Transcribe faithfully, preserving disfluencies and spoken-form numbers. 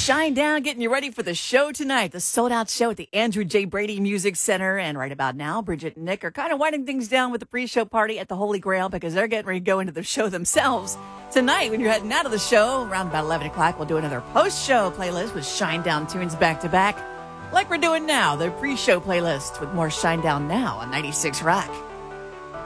Shinedown, getting you ready for the show tonight. The sold-out show at the Andrew J. Brady Music Center. And right about now, Bridget and Nick are kind of winding things down with the pre-show party at the Holy Grail because they're getting ready to go into the show themselves. Tonight, when you're heading out of the show, around about eleven o'clock, we'll do another post-show playlist with Shinedown tunes back-to-back. Like we're doing now, the pre-show playlist with more Shinedown now on ninety-six Rock.